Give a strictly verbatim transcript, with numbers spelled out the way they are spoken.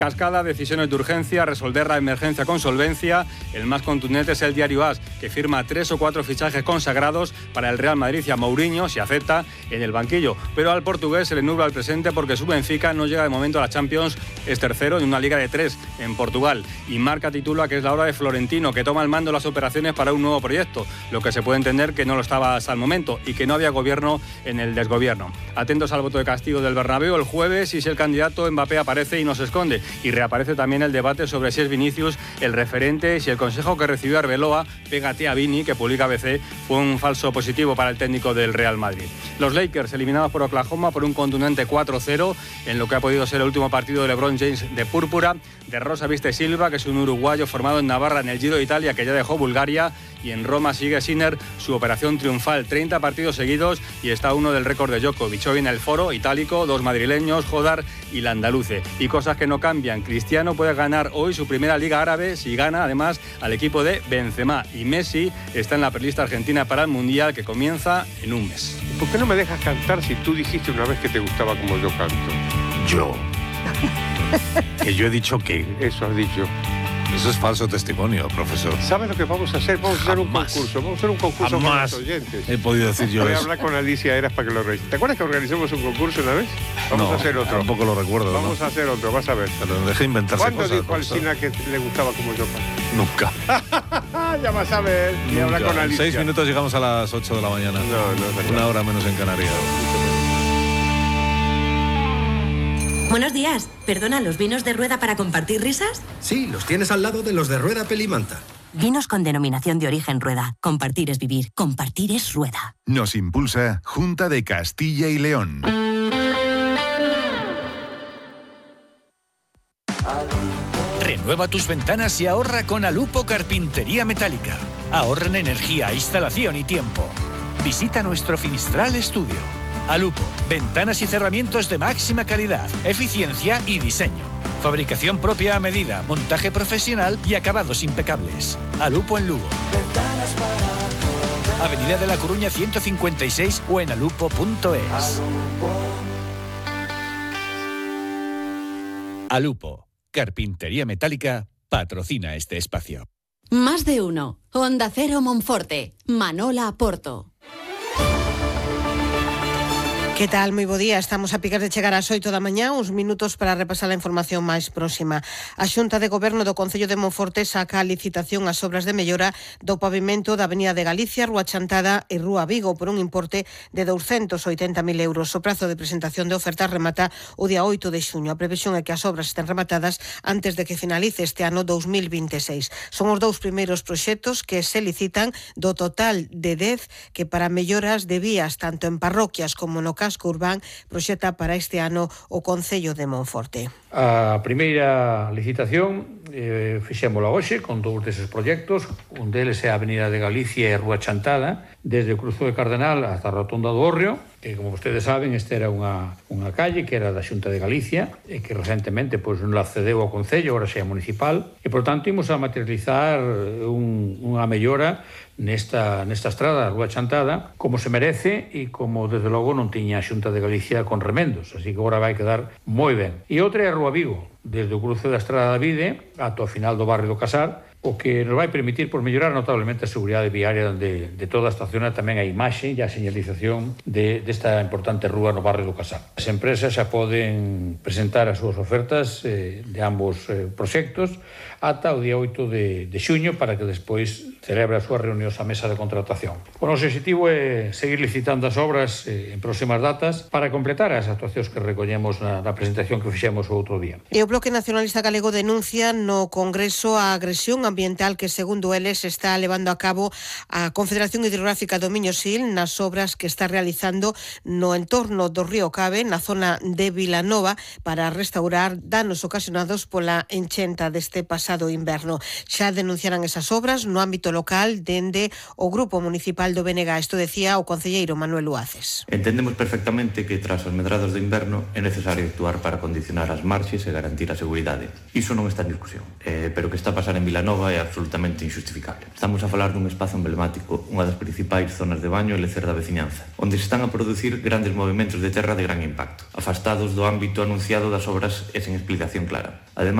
Cascada, decisiones de urgencia, resolver la emergencia con solvencia. El más contundente es el diario A S, que firma tres o cuatro fichajes consagrados para el Real Madrid y a Mourinho, si acepta, en el banquillo. Pero al portugués se le nubla el presente porque su Benfica no llega de momento a la Champions, es tercero en una liga de tres en Portugal. Y Marca titula que es la hora de Florentino, que toma el mando de las operaciones para un nuevo proyecto, lo que se puede entender que no lo estaba hasta el momento y que no había gobierno en el desgobierno. Atentos al voto de castigo del Bernabéu el jueves y si el candidato Mbappé aparece y no se esconde. Y reaparece también el debate sobre si es Vinicius el referente, si el consejo que recibió Arbeloa, pégate a Vini, que publica A B C, fue un falso positivo para el técnico del Real Madrid. Los Lakers eliminados por Oklahoma por un contundente cuatro cero en lo que ha podido ser el último partido de LeBron James de púrpura. De rosa viste Silva, que es un uruguayo formado en Navarra en el Giro de Italia, que ya dejó Bulgaria, y en Roma sigue Sinner su operación triunfal, treinta partidos seguidos y está uno del récord de Djokovic. Hoy en el foro itálico, dos madrileños, Jodar y Landaluce. Y cosas que no cambian, Cristiano puede ganar hoy su primera Liga Árabe si gana además al equipo de Benzema, y Messi está en la prelista argentina para el Mundial, que comienza en un mes. ¿Por qué no me dejas cantar si tú dijiste una vez que te gustaba como yo canto? Yo. Que yo he dicho que... Eso has dicho. Eso es falso testimonio, profesor. ¿Sabes lo que vamos a hacer? Vamos a hacer un Jamás. concurso. Vamos a hacer un concurso Jamás con los oyentes. he podido decir yo Voy a eso. hablar con Alicia Eras para que lo organice. ¿Te acuerdas que organizamos un concurso una vez? Vamos No, a hacer otro. tampoco lo recuerdo. Vamos ¿no? a hacer otro, vas a ver. Pero dejé inventarse ¿Cuándo cosas. dijo profesor. Alsina que le gustaba como yo canto? Nunca. Ya vas a ver. Y habla Nunca. con En Alicia. seis minutos llegamos a las ocho de la mañana. No, no es verdad. Una hora menos en Canarias. Buenos días. Perdona, ¿los vinos de Rueda para compartir risas? Sí, los tienes al lado de los de Rueda Pelimanta. Vinos con denominación de origen Rueda. Compartir es vivir. Compartir es Rueda. Nos impulsa Junta de Castilla y León. Renueva tus ventanas y ahorra con Alupo Carpintería Metálica. Ahorra en energía, instalación y tiempo. Visita nuestro Finistral Estudio. Alupo, ventanas y cerramientos de máxima calidad, eficiencia y diseño. Fabricación propia a medida, montaje profesional y acabados impecables. Alupo en Lugo. Avenida de la Coruña ciento cincuenta y seis o en alupo punto es. Alupo, Carpintería Metálica, patrocina este espacio. Más de uno. Onda Cero Monforte. Manola Porto. Que tal? Moi bo día. Estamos a picar de chegar ás oito da mañá, uns minutos para repasar a información máis próxima. A Xunta de Goberno do Concello de Monforte saca a licitación as obras de mellora do pavimento da Avenida de Galicia, Rúa Chantada e Rúa Vigo por un importe de douscentos oitenta mil euros. O prazo de presentación de ofertas remata o día oito de xuño. A previsión é que as obras estén rematadas antes de que finalice este ano dous mil vinte e seis. Son os dous primeiros proxectos que se licitan do total de dez que para melloras de vías tanto en parroquias como no casco urbán proxecta para este ano o Concello de Monforte. A primeira licitación eh, fixémola hoxe con dous deses proxectos. Un deles é a Avenida de Galicia e Rúa Chantada, desde o Cruzo de Cardenal hasta a Rotonda do Hórreo, que como vostedes saben, esta era unha, unha calle que era da Xunta de Galicia e que recentemente pois, non la cedeu ao Concello, agora xa é municipal, e por tanto imos a materializar un, unha mellora nesta, nesta estrada, a Rúa Chantada, como se merece e como desde logo non tiña a Xunta de Galicia con remendos, así que agora vai quedar moi ben. E outra é a Rúa Vigo, desde o cruce da Estrada da Vide ata o final do barrio do Casar, o que nos vai permitir por mellorar notablemente a seguridade viaria de, de toda esta zona, tamén a imaxe e a señalización de, desta importante rúa no barrio do Casar. As empresas xa poden presentar as súas ofertas eh, de ambos eh, proxectos ata o día oito de, de xuño para que despois celebre as súas reunións a mesa de contratación. O noso objetivo é seguir licitando as obras eh, en próximas datas para completar as actuacións que recollemos na, na presentación que fixemos o outro día. E o Bloque Nacionalista Galego denuncia no Congreso a agresión ambiental que, segundo eles, está levando a cabo a Confederación Hidrográfica do Miño-Sil nas obras que está realizando no entorno do río Cabe, na zona de Vilanova, para restaurar danos ocasionados pola enchenta deste pasado inverno. Xa denunciaran esas obras no ámbito local dende o Grupo Municipal do B N G. Isto decía o concelleiro Manuel Uaces. Entendemos perfectamente que tras os medrados do inverno é necesario actuar para condicionar as marxes e garantir a seguridade. Iso non está en discusión. Eh, pero o que está a pasar en Vilanova nova é absolutamente injustificable. Estamos a falar dun espazo emblemático, unha das principais zonas de baño e lecer da veciñanza, onde se están a producir grandes movimentos de terra de gran impacto, afastados do ámbito anunciado das obras e sen explicación clara. Ademais,